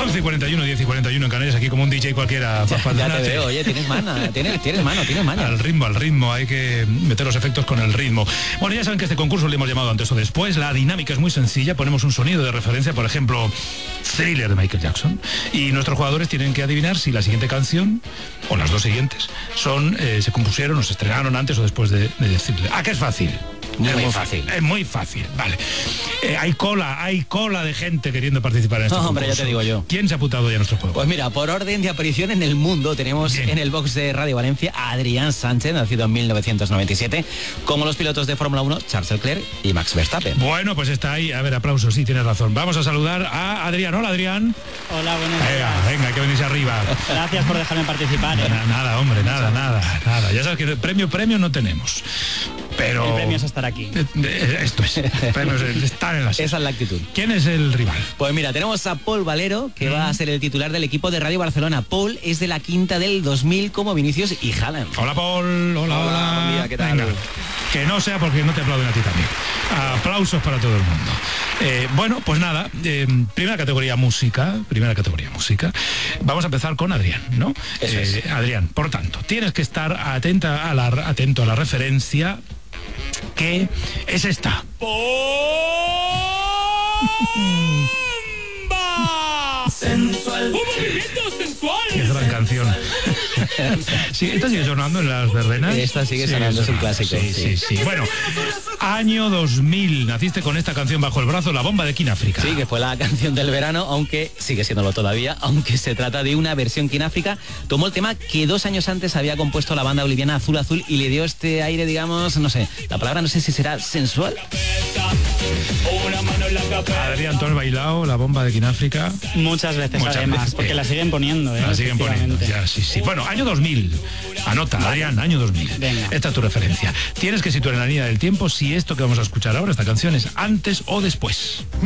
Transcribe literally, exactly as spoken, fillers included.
once y cuarenta y uno, diez y cuarenta y uno en Canarias, aquí como un D J cualquiera. Ya, ya te veo, oye, tienes mana, tienes, tienes mano, tienes maña. Al ritmo, al ritmo, hay que meter los efectos con el ritmo. Bueno, ya saben que este concurso le hemos llamado antes o después. La dinámica es muy sencilla, ponemos un sonido de referencia, por ejemplo, Thriller de Michael Jackson, y nuestros jugadores tienen que adivinar si la siguiente canción, o las dos siguientes, son, eh, se compusieron o se estrenaron antes o después de, de decirle. ¿A qué es fácil? Muy, es muy fácil. fácil. Es muy fácil, vale. Eh, hay cola, hay cola de gente queriendo participar en este No, concurso. hombre, ya te digo yo. ¿Quién se ha apuntado ya a nuestro juego? Pues mira, por orden de aparición en el mundo tenemos Bien. en el box de Radio Valencia a Adrián Sánchez, nacido en mil novecientos noventa y siete, como los pilotos de Fórmula uno, Charles Leclerc y Max Verstappen. Bueno, pues está ahí. A ver, aplausos, sí, tienes razón. Vamos a saludar a Adrián. Hola, Adrián. Hola, buenos Venga, días. venga, que venís arriba. Gracias por dejarme participar. ¿eh? Na- Nada, hombre, nada, nada, nada. Ya sabes que premio, premio no tenemos. Pero... El premio es estar aquí. Eh, eh, Esto es. El premio es estar en la sede. Esa es la actitud. ¿Quién es el rival? Pues mira, tenemos a Paul Valero, que va a ser el titular del equipo de Radio Barcelona. Paul es de la quinta del dos mil como Vinicius y Haaland. Hola, Paul. Hola, hola. Hola, buen día, ¿qué tal? Venga, que no sea porque no te aplauden a ti también. Aplausos para todo el mundo. Eh, bueno, pues nada, eh, primera categoría música, primera categoría música. Vamos a empezar con Adrián, ¿no? Eso es. Eh, Adrián, por tanto, tienes que estar atenta a la, atento a la referencia que es esta. ¡Sensual! ¡Un movimiento sensual! Qué gran canción. Sí, esta sigue sonando en las verbenas. Esta sigue sonando, es un clásico, Sí, sí, sí. sí. Bueno, año dos mil, naciste con esta canción bajo el brazo, La Bomba de Kináfrica. Sí, que fue la canción del verano, aunque sigue siéndolo todavía, aunque se trata de una versión quináfrica. Tomó el tema que dos años antes había compuesto la banda boliviana Azul Azul y le dio este aire, digamos, no sé, la palabra no sé si será sensual. Adrián, ¿tú has bailado La Bomba de Kináfrica? Muchas veces, Muchas además, veces, porque eh. la siguen poniendo, ¿eh? La siguen poniendo, Efectivamente. ya, sí, sí. Bueno, año dos mil. Anota, Adrián, año dos mil. Venga. Esta es tu referencia. Tienes que situar en la línea del tiempo si esto que vamos a escuchar ahora, esta canción, es antes o después.